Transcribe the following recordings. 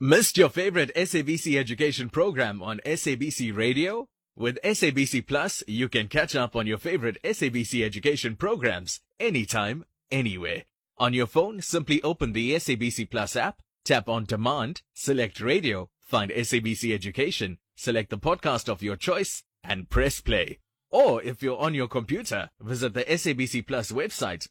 Missed your favorite SABC education program on SABC Radio? With SABC Plus, you can catch up on your favorite SABC education programs anytime, anywhere. On your phone, simply open the SABC Plus app, tap on Demand, select Radio, find SABC Education, select the podcast of your choice, and press play. Or if you're on your computer, visit the SABC Plus website,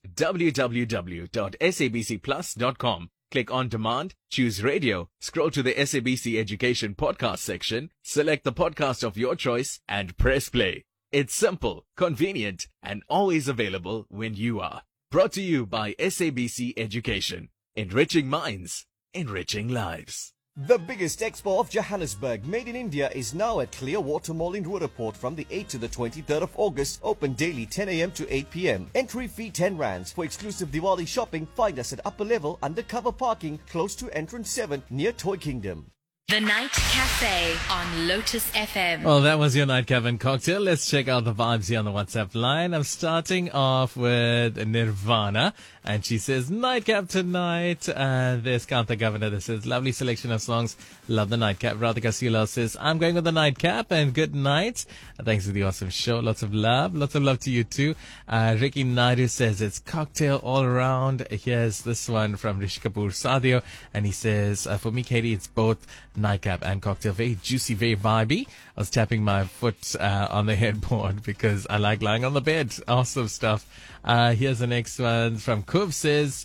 www.sabcplus.com. Click on Demand, choose Radio, scroll to the SABC Education podcast section, select the podcast of your choice, and press play. It's simple, convenient, and always available when you are. Brought to you by SABC Education. Enriching minds, enriching lives. The biggest expo of Johannesburg, made in India, is now at Clearwater Mall in Roodepoort from the 8th to the 23rd of August. Open daily 10 a.m. to 8 p.m. Entry fee 10 rands. For exclusive Diwali shopping, find us at upper level undercover parking close to entrance 7 near Toy Kingdom. The Night Cafe on Lotus FM. Well, that was your nightcap and cocktail. Let's check out the vibes here on the WhatsApp line. I'm starting off with Nirvana, and she says, nightcap tonight. And there's Kanta Governor that says, lovely selection of songs. Love the nightcap. Radhika Sila says, I'm going with the nightcap and good night. Thanks for the awesome show. Lots of love. Lots of love to you too. Ricky Naidu says, it's cocktail all around. Here's this one from Rishi Kapoor Sadio, and he says, for me, Katie, it's both nightcap and cocktail. Very juicy, very vibey. I was tapping my foot on the headboard because I like lying on the bed. Awesome stuff. Here's the next one from Kuv says,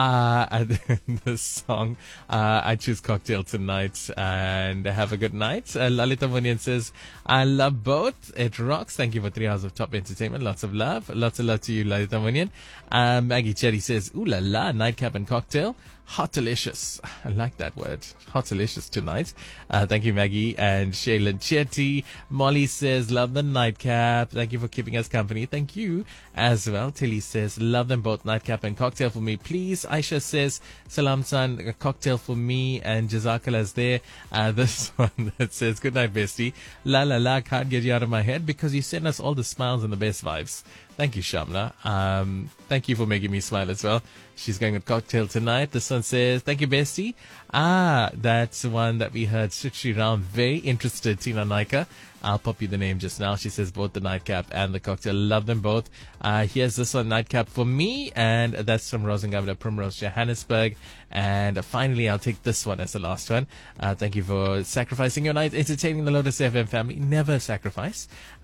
this song, I choose cocktail tonight and have a good night. Lalita Munian says, I love both. It rocks. Thank you for 3 hours of top entertainment. Lots of love. Lots of love to you, Lalita Munian. Maggie Cherry says, ooh la la, nightcap and cocktail. Hot delicious. I like that word. Hot delicious tonight. Thank you, Maggie. And Shaylin Chetty. Molly says, love the nightcap. Thank you for keeping us company. Thank you as well. Tilly says, love them both. Nightcap and cocktail for me, please. Aisha says, salam san, a cocktail for me. And Jazakallah is there. This one that says, good night, bestie. La la la, can't get you out of my head because you send us all the smiles and the best vibes. Thank you, Shamla. Thank you for making me smile as well. She's going with cocktail tonight. This one says, thank you, bestie. That's the one that we heard Sri Ram. Very interested, Tina Naika. I'll pop you the name just now. She says both the nightcap and the cocktail. Love them both. Here's this one, nightcap for me. And that's from Rosengavda Primrose, Johannesburg. And finally, I'll take this one as the last one. Thank you for sacrificing your night, entertaining the Lotus FM family. Never sacrifice.